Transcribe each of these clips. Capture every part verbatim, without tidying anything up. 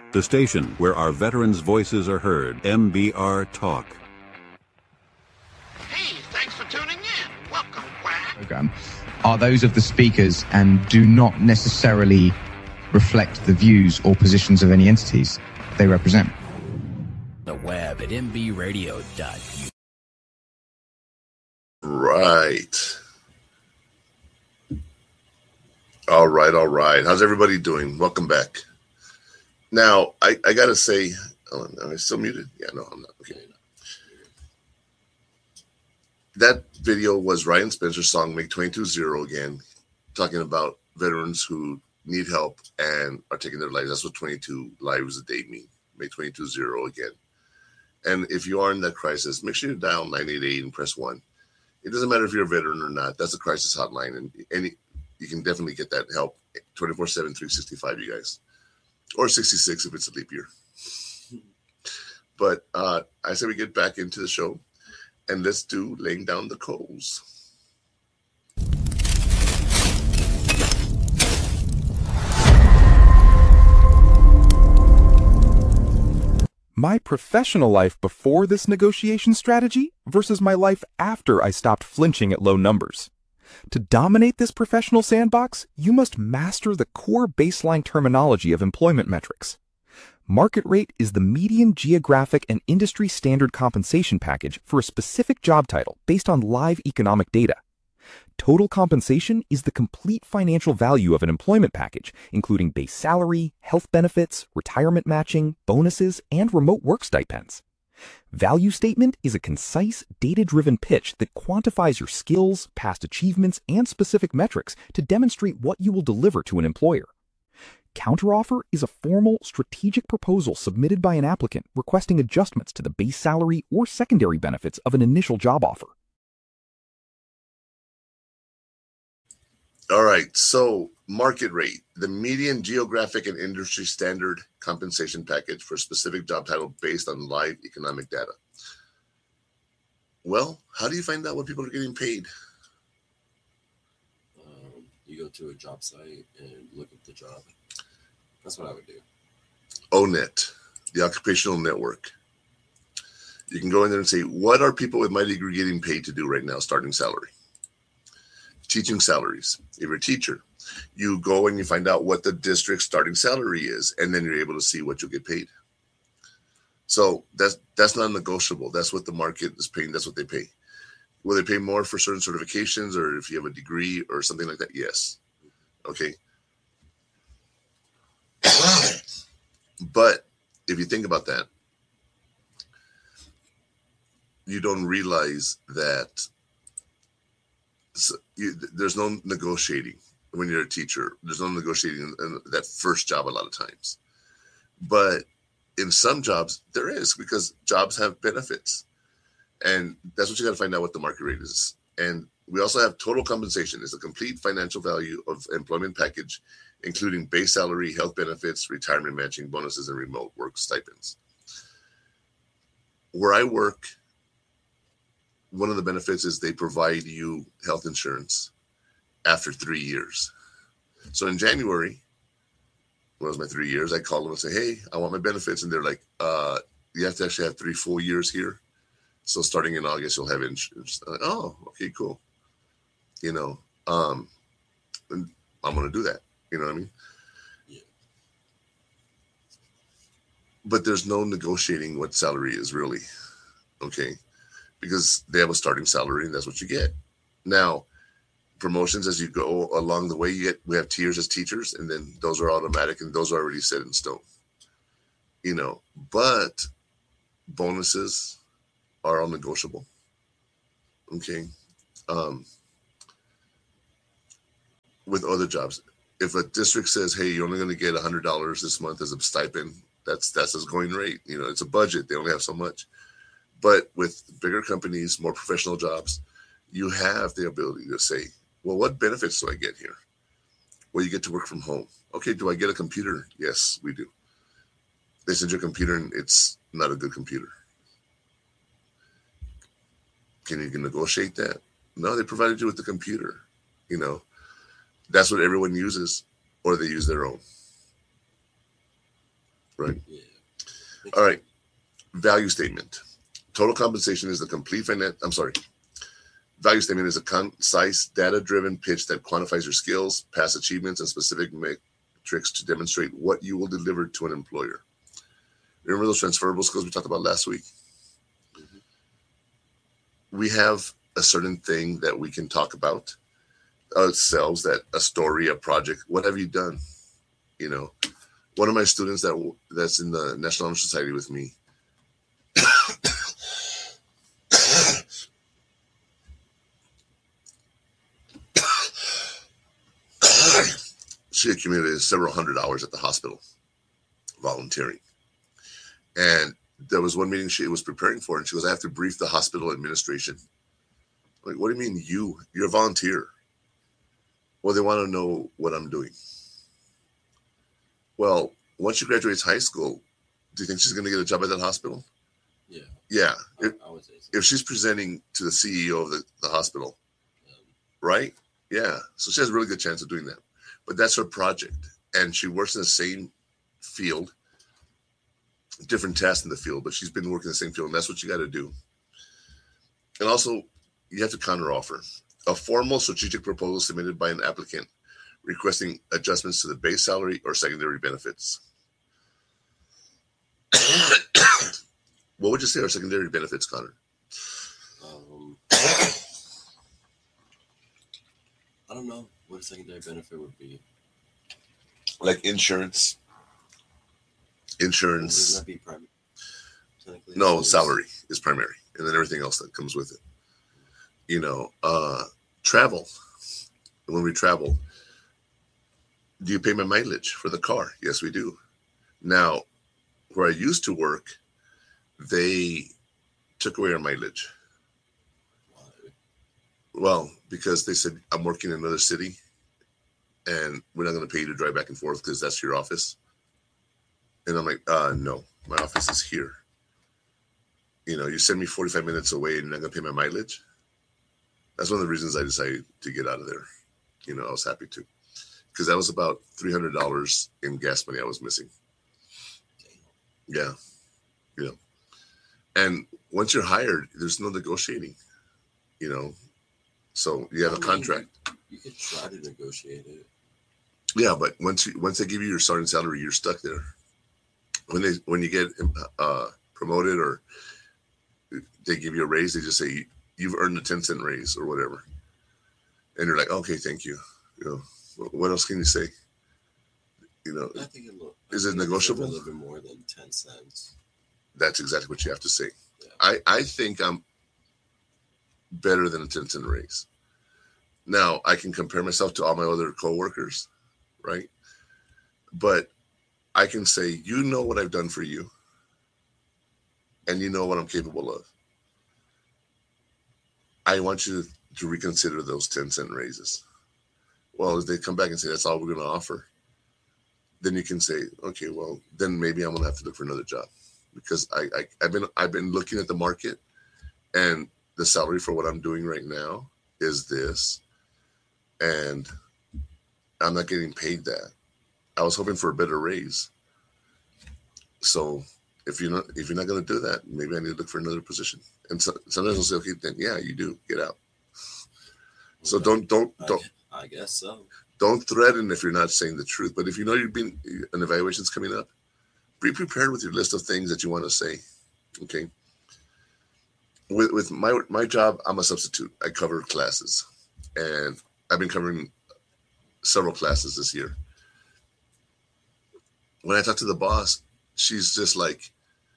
The station where our veterans' voices are heard. M B R Talk. Hey, thanks for tuning in. Welcome, Quack. Program are those of the speakers and do not necessarily reflect the views or positions of any entities they represent. The web at m b radio dot u k. Right. All right, all right. How's everybody doing? Welcome back. Now, I, I got to say, oh, am I still muted? Yeah, no, I'm not. Okay. That video was Ryan Spencer's song, Make twenty-two zero again, talking about veterans who need help and are taking their lives. That's what twenty-two lives a day mean. Make twenty-two zero again. And if you are in that crisis, make sure you dial nine eight eight and press one. It doesn't matter if you're a veteran or not. That's a crisis hotline. And any, you can definitely get that help twenty-four seven, three sixty-five, you guys. Or sixty-six if it's a leap year. But uh, I say we get back into the show. And let's do Laying Down the Coals. My professional life before this negotiation strategy versus my life after I stopped flinching at low numbers. To dominate this professional sandbox, you must master the core baseline terminology of employment metrics. Market rate is the median geographic and industry standard compensation package for a specific job title based on live economic data. Total compensation is the complete financial value of an employment package, including base salary, health benefits, retirement matching, bonuses, and remote work stipends. Value statement is a concise, data-driven pitch that quantifies your skills, past achievements, and specific metrics to demonstrate what you will deliver to an employer. Counteroffer is a formal, strategic proposal submitted by an applicant requesting adjustments to the base salary or secondary benefits of an initial job offer. All right, so market rate, the median geographic and industry standard compensation package for a specific job title based on live economic data. Well, how do you find out what people are getting paid? Um, you go to a job site and look at the job. That's what I would do. O N E T, the Occupational Network. You can go in there and say, what are people with my degree getting paid to do right now, starting salary? Teaching salaries. If you're a teacher, you go and you find out what the district's starting salary is, and then you're able to see what you'll get paid. So that's that's not negotiable. That's what the market is paying. That's what they pay. Will they pay more for certain certifications, or if you have a degree or something like that? Yes. Okay. But if you think about that, you don't realize that so you, there's no negotiating when you're a teacher. There's no negotiating in, in that first job a lot of times. But in some jobs, there is, because jobs have benefits. And that's what you got to find out what the market rate is. And we also have total compensation. It's the complete financial value of employment package, including base salary, health benefits, retirement matching, bonuses, and remote work stipends. Where I work, one of the benefits is they provide you health insurance after three years. So in January, when it was my three years, I called them and say, hey, I want my benefits. And they're like, uh, you have to actually have three full years here. So starting in August, you'll have insurance. I'm like, oh, okay, cool. You know, um, and I'm going to do that. You know what I mean? Yeah. But there's no negotiating what salary is really. Okay. Because they have a starting salary and that's what you get. Now, promotions as you go along the way, you get, we have tiers as teachers, and then those are automatic and those are already set in stone. You know, but bonuses are all negotiable. Okay. Um, with other jobs, if a district says, hey, you're only going to get one hundred dollars this month as a stipend, that's that's his going rate. You know, it's a budget. They only have so much. But with bigger companies, more professional jobs, you have the ability to say, well, what benefits do I get here? Well, you get to work from home. Okay, do I get a computer? Yes, we do. They send you a computer and it's not a good computer. Can you negotiate that? No, they provided you with the computer. You know, that's what everyone uses, or they use their own. right? Yeah. All right. Value statement. Total compensation is the complete finance. I'm sorry. Value statement is a concise, data-driven pitch that quantifies your skills, past achievements, and specific metrics to demonstrate what you will deliver to an employer. Remember those transferable skills we talked about last week? Mm-hmm. We have a certain thing that we can talk about ourselves, that a story, a project. What have you done? You know, one of my students that that's in the National Honor Society with me. She accumulated several hundred hours at the hospital volunteering. And there was one meeting she was preparing for, and she goes, I have to brief the hospital administration. I'm like, what do you mean you? You're a volunteer. Well, they want to know what I'm doing. Well, once she graduates high school, do you think she's going to get a job at that hospital? Yeah. Yeah. I, If, I would say so. if she's presenting to the C E O of the, the hospital, Um, right? Yeah. So she has a really good chance of doing that. But that's her project. And she works in the same field, different tasks in the field, but she's been working in the same field. And that's what you got to do. And also, you have to counteroffer. A formal strategic proposal submitted by an applicant requesting adjustments to the base salary or secondary benefits. What would you say are secondary benefits, Connor? um, I don't know what a secondary benefit would be. Like insurance. Insurance. Wouldn't that be primary? Technically, No, it's- salary is primary, and then everything else that comes with it. You know, uh, travel. When we travel, do you pay my mileage for the car? Yes, we do. Now, where I used to work, they took away our mileage. Why? Well, because they said, I'm working in another city, and we're not going to pay you to drive back and forth because that's your office. And I'm like, uh, no, my office is here. You know, you send me forty-five minutes away and you're not going to pay my mileage. That's one of the reasons I decided to get out of there. You know, I was happy to. Because that was about three hundred dollars in gas money I was missing. Yeah. You know. And once you're hired, there's no negotiating. You know. So you have I a mean, contract. You could try to negotiate it. Yeah, but once you once they give you your starting salary, you're stuck there. When they when you get uh, promoted or they give you a raise, they just say you've earned a ten cent raise or whatever, and you're like, okay, thank you. You know, what else can you say? You know, I think it look. Is it negotiable? A little bit more than ten cents. that's exactly what you have to say. Yeah. I I think I'm better than a ten cent raise. Now I can compare myself to all my other coworkers, right? But I can say, you know what I've done for you, and you know what I'm capable of. I want you to, to reconsider those ten cent raises. Well, if they come back and say that's all we're going to offer, then you can say, okay, well, then maybe I'm going to have to look for another job, because I, I I've been I've been looking at the market, and the salary for what I'm doing right now is this, and I'm not getting paid that. I was hoping for a better raise. So if you're not if you're not going to do that, maybe I need to look for another position. And so, sometimes I'll say, okay, then yeah, you do get out. So Okay. don't don't I, don't I guess so. don't threaten if you're not saying the truth. But if you know you've been an evaluation's coming up, be prepared with your list of things that you want to say. Okay. With with my my job, I'm a substitute. I cover classes, and I've been covering several classes this year. When I talk to the boss, she's just like,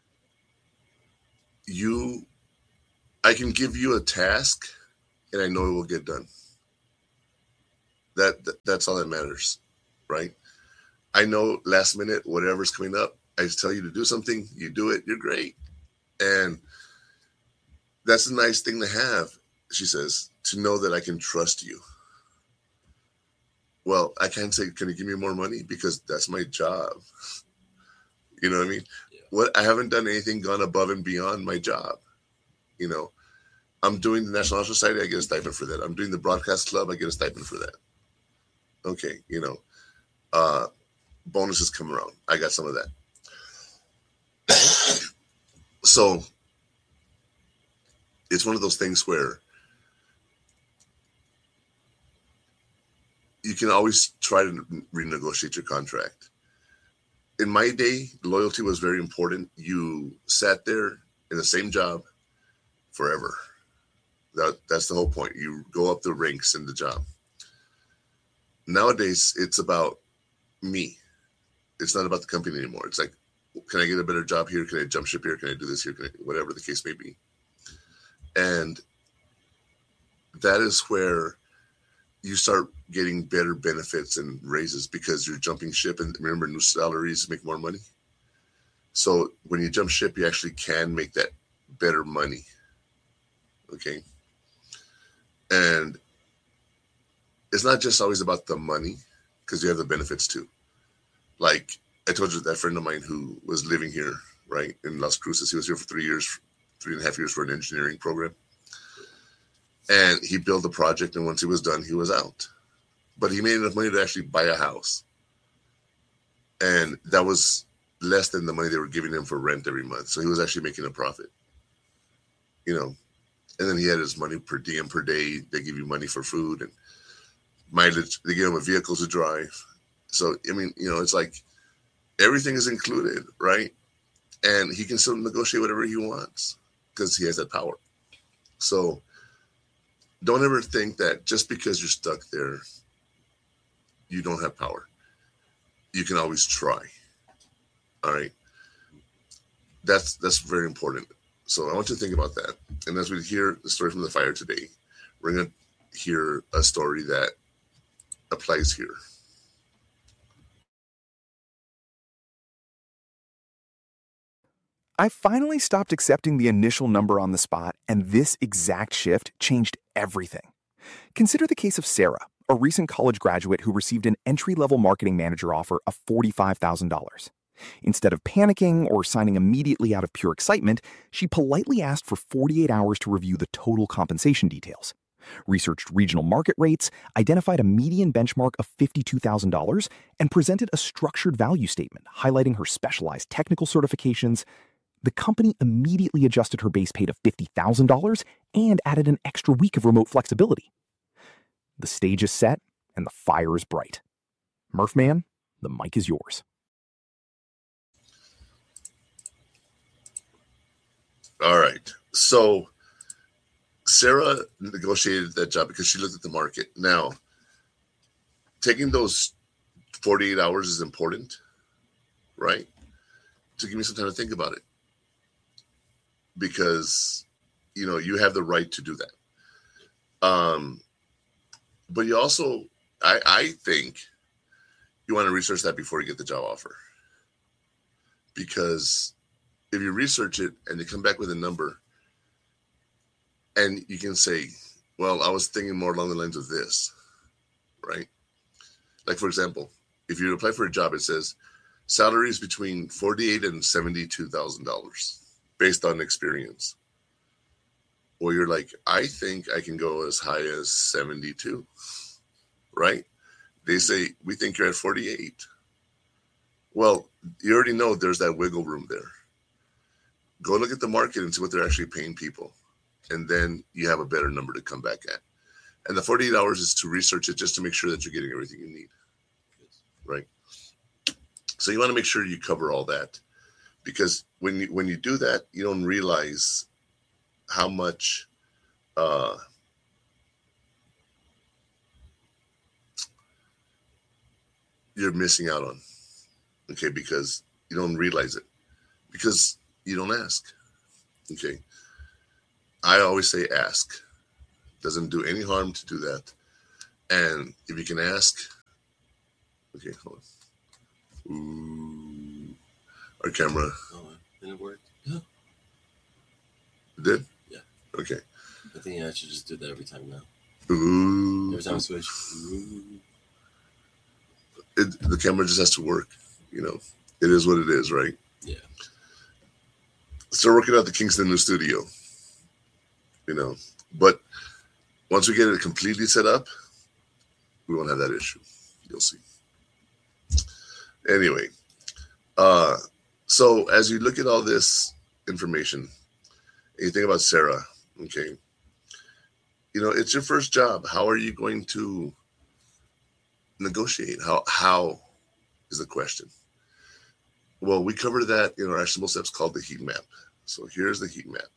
you, I can give you a task and I know it will get done. That, that that's all that matters, right? I know last minute, whatever's coming up, I tell you to do something, you do it, you're great. And that's a nice thing to have, she says, to know that I can trust you. Well, I can't say, can you give me more money? Because that's my job. You know what I mean? Yeah. What I haven't done anything gone above and beyond my job. You know, I'm doing the National Honor Society, I get a stipend for that. I'm doing the Broadcast Club, I get a stipend for that. Okay, you know, uh, bonuses come around. I got some of that. So it's one of those things where you can always try to renegotiate your contract. In my day, loyalty was very important. You sat there in the same job forever. That that's the whole point. You go up the ranks in the job. Nowadays, it's about me. It's not about the company anymore. It's like, can I get a better job here? Can I jump ship here? Can I do this here? Can I, whatever the case may be. And that is where you start getting better benefits and raises because you're jumping ship. And remember, new salaries make more money. So when you jump ship, you actually can make that better money. Okay. And it's not just always about the money, because you have the benefits too. Like I told you, that friend of mine who was living here, right, in Las Cruces, he was here for three years, three and a half years for an engineering program. And he built a project, and once he was done, he was out. But he made enough money to actually buy a house. And that was less than the money they were giving him for rent every month. So he was actually making a profit. You know, and then he had his money per diem per day. They give you money for food and mileage. They give him a vehicle to drive. So, I mean, you know, it's like everything is included, right? And he can still negotiate whatever he wants because he has that power. So don't ever think that just because you're stuck there, you don't have power. You can always try. All right. That's that's very important. So I want you to think about that. And as we hear the story from the fire today, we're going to hear a story that applies here. I finally stopped accepting the initial number on the spot, and this exact shift changed everything. Consider the case of Sarah, a recent college graduate who received an entry-level marketing manager offer of forty-five thousand dollars. Instead of panicking or signing immediately out of pure excitement, she politely asked for forty-eight hours to review the total compensation details, researched regional market rates, identified a median benchmark of fifty-two thousand dollars, and presented a structured value statement highlighting her specialized technical certifications. The company immediately adjusted her base pay to fifty thousand dollars and added an extra week of remote flexibility. The stage is set and the fire is bright. Murphman, the mic is yours. All right. So Sarah negotiated that job because she looked at the market. Now, taking those forty-eight hours is important, right? To give me some time to think about it. Because, you know, you have the right to do that. Um, but you also, I, I think you want to research that before you get the job offer. Because if you research it and they come back with a number and you can say, well, I was thinking more along the lines of this, right? Like, for example, if you apply for a job, it says salaries between forty-eight thousand dollars and seventy-two thousand dollars. Based on experience. Well, you're like, I think I can go as high as seventy-two, right? They say, we think you're at forty-eight. Well, you already know there's that wiggle room there. Go look at the market and see what they're actually paying people. And then you have a better number to come back at. And the forty-eight hours is to research it just to make sure that you're getting everything you need, right? So you want to make sure you cover all that. Because when you, when you do that, you don't realize how much uh, you're missing out on. Okay, because you don't realize it. Because you don't ask. Okay. I always say ask. Doesn't do any harm to do that. And if you can ask, okay, hold on. Ooh. Our camera. Oh, did it work? Yeah. It did? Yeah. Okay. I think I should just do that every time now. Ooh. Every time I switch. Ooh. It, the camera just has to work. You know, it is what it is, right? Yeah. Still working out the Kingston new studio. You know, but once we get it completely set up, we won't have that issue. You'll see. Anyway, uh, so as you look at all this information, and you think about Sarah, okay, you know, it's your first job. How are you going to negotiate? How how is the question? Well, we covered that in our actionable steps called the heat map. So here's the heat map.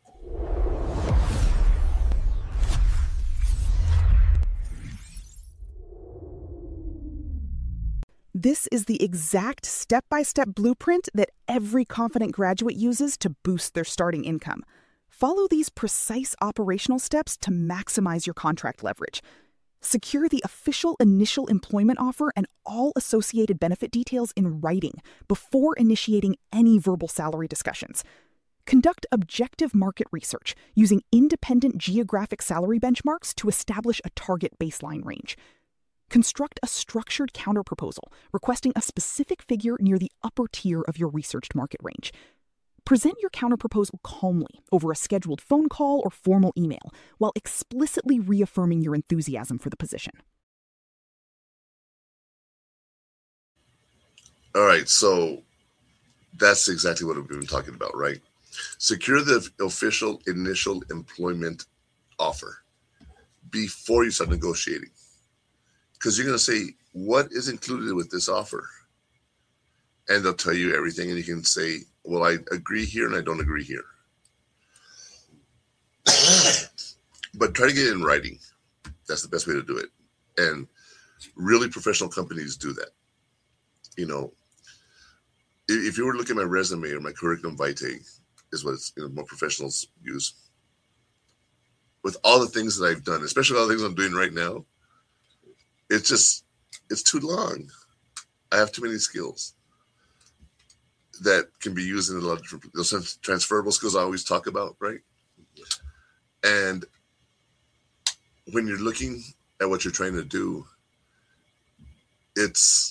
This is the exact step-by-step blueprint that every confident graduate uses to boost their starting income. Follow these precise operational steps to maximize your contract leverage. Secure the official initial employment offer and all associated benefit details in writing before initiating any verbal salary discussions. Conduct objective market research using independent geographic salary benchmarks to establish a target baseline range. Construct a structured counterproposal requesting a specific figure near the upper tier of your researched market range. Present your counterproposal calmly over a scheduled phone call or formal email while explicitly reaffirming your enthusiasm for the position. All right, so that's exactly what we've been talking about, right? Secure the official initial employment offer before you start negotiating. Because you're going to say, what is included with this offer? And they'll tell you everything, and you can say, well, I agree here and I don't agree here. But try to get it in writing. That's the best way to do it. And really professional companies do that. You know, if you were to look at my resume or my curriculum vitae, is what it's, you know, more professionals use. With all the things that I've done, especially all the things I'm doing right now, it's just, it's too long. I have too many skills that can be used in a lot of different, those transferable skills I always talk about, right? And when you're looking at what you're trying to do, it's,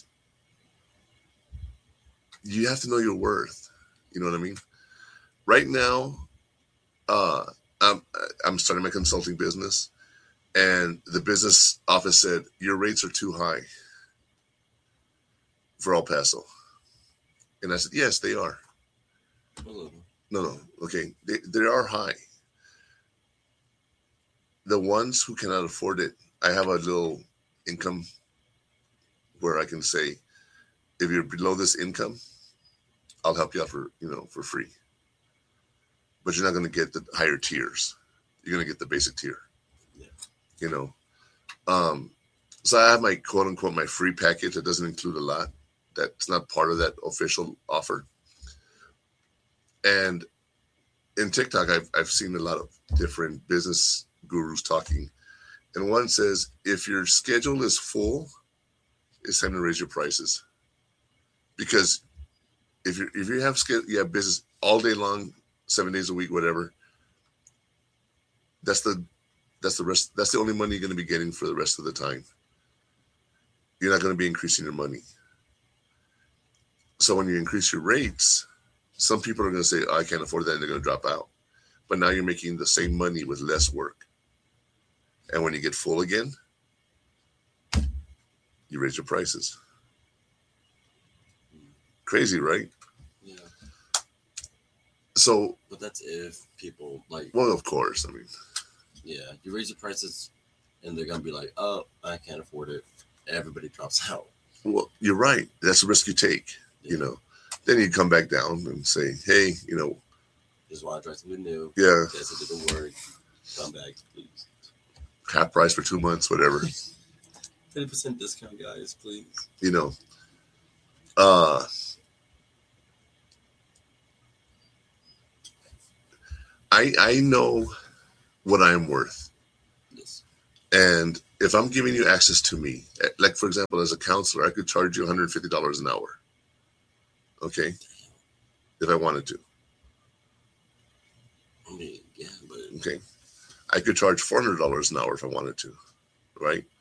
you have to know your worth. You know what I mean? Right now, uh, I'm, I'm starting my consulting business. And the business office said, your rates are too high for El Paso. And I said, yes, they are. No, no. Okay. They, they are high. The ones who cannot afford it, I have a little income where I can say, if you're below this income, I'll help you out for, you know, for free. But you're not going to get the higher tiers. You're going to get the basic tier. You know, um, so I have my quote unquote, my free package that doesn't include a lot. That's not part of that official offer. And in TikTok, I've, I've seen a lot of different business gurus talking. And one says, if your schedule is full, it's time to raise your prices. Because if you if you have you have business all day long, seven days a week, whatever, that's the That's the rest. That's the only money you're going to be getting for the rest of the time. You're not going to be increasing your money. So when you increase your rates, some people are going to say, oh, I can't afford that, and they're going to drop out. But now you're making the same money with less work. And when you get full again, you raise your prices. Crazy, right? Yeah. So, but that's if people like. Well, of course. I mean. Yeah, you raise your prices, and they're gonna be like, "Oh, I can't afford it." Everybody drops out. Well, you're right. That's a risk you take. Yeah. You know, then you come back down and say, "Hey, you know, this is why I tried something new. Yeah, guess it didn't work. Come back, please. Half price for two months, whatever. Fifty percent discount, guys, please. You know, uh, I I know what I'm worth. Yes. And if I'm giving you access to me, like for example, as a counselor, I could charge you one hundred fifty dollars an hour. Okay. If I wanted to. I mean, yeah, but okay. I could charge four hundred dollars an hour if I wanted to. Right.